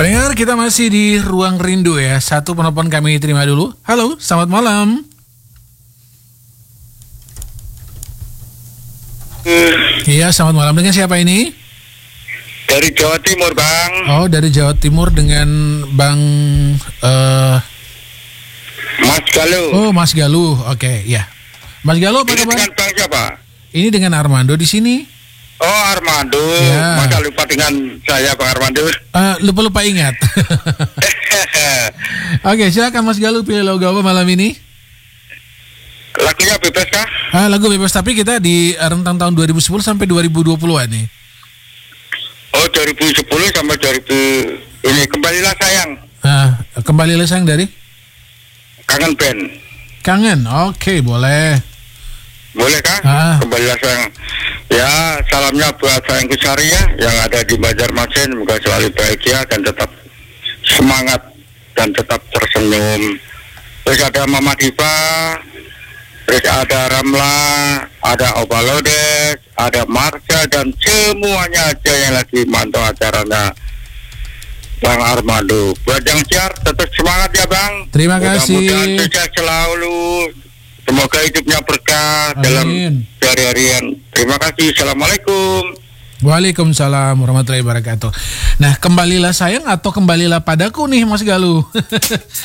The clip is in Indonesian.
Pendengar, kita masih di Ruang Rindu ya. Satu penelpon kami terima dulu. Halo, selamat malam. Iya, selamat malam. Dengan siapa ini? Dari Jawa Timur, Bang. Oh, dari Jawa Timur dengan Bang Mas Galuh. Oh, Mas Galuh. Oke, ya. Mas Galuh apa Ini kabar? dengan Bang siapa? Ini dengan Armando di sini. Oh, Armando. Ya. Masa lupa dengan saya, Bang Armando? Lupa-lupa ingat. Oke, silakan Mas Galuh, pilih lagu apa malam ini? Lagunya bebas kah? Lagu bebas, tapi kita di rentang tahun 2010 sampai 2020-an nih. Oh, 2010 sampai 2000. Ini Kembalilah Sayang. Kembalilah Sayang dari Kangen Band. Kangen. Oke, boleh. Boleh kah? Kembalilah Sayang. Ya, salamnya buat sayangku Sari ya, yang ada di Banjarmasin. Semoga selalu bahagia dan tetap semangat dan tetap tersenyum. Terus ada Mama Diva, terus ada Ramla, ada Obalodes, ada Marsha, dan semuanya aja yang lagi mantau acaranya Bang Armando. Buat yang siar, tetap semangat ya Bang. Terima kasih. Mudah-mudahan sukses selalu. Semoga hidupnya berkah. Amin. Dalam sehari-harian. Terima kasih. Assalamualaikum. Waalaikumsalam warahmatullahi wabarakatuh. Nah, kembalilah sayang atau kembalilah padaku nih Mas Galuh.